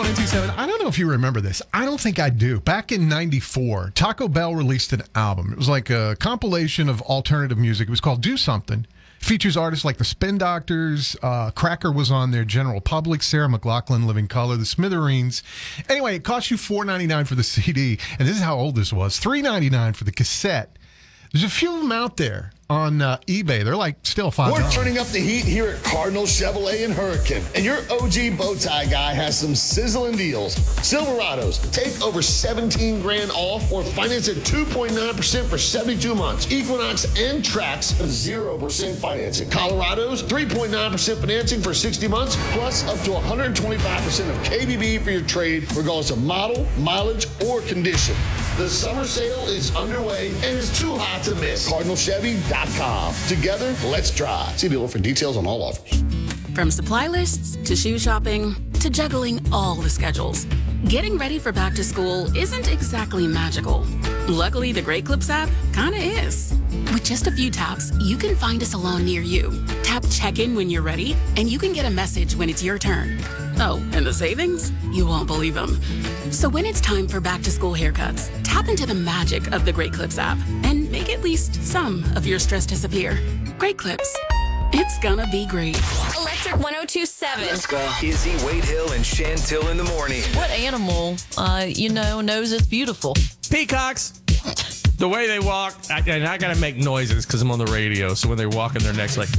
1027. I don't know if you remember this. I don't think I do. Back in 94, Taco Bell released an album. It was like a compilation of alternative music. It was called Do Something. It features artists like the Spin Doctors. Cracker was on there. General Public, Sarah McLachlan, Living Color, the Smithereens. Anyway, it cost you $4.99 for the CD. And this is how old this was. $3.99 for the cassette. There's a few of them out there on eBay. They're like still $5. We're turning up the heat here at Cardinal Chevrolet and Hurricane. And your OG bow tie guy has some sizzling deals. Silverados, take over 17 grand off or finance at 2.9% for 72 months. Equinox and Trax, 0% financing. Colorados, 3.9% financing for 60 months, plus up to 125% of KBB for your trade, regardless of model, mileage, or condition. The summer sale is underway and is too hot to miss. CardinalChevy.com. Together, let's drive. See dealer for details on all offers. From supply lists to shoe shopping to juggling all the schedules, getting ready for back to school isn't exactly magical. Luckily, the Great Clips app kinda is. With just a few taps, you can find a salon near you. Tap check-in when you're ready, and you can get a message when it's your turn. Oh, and the savings? You won't believe them. So when it's time for back-to-school haircuts, tap into the magic of the Great Clips app and make at least some of your stress disappear. Great Clips. It's gonna be great. Electric 1027. Let's go. Izzy, Wade Hill, and Chantil in the morning. What animal, knows it's beautiful? Peacocks. The way they walk, and I got to make noises because I'm on the radio. So when they walk in their necks, like,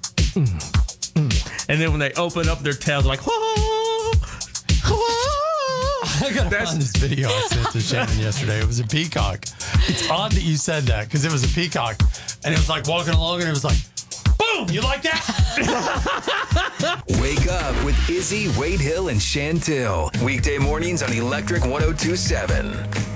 and then when they open up their tails, like, I gotta find this video I sent to Shannon yesterday. It was a peacock. It's odd that you said that because it was a peacock, and it was like walking along, and it was like, boom! You like that? Wake up with Izzy, Wade Hill, and Chantil. Weekday mornings on Electric 1027.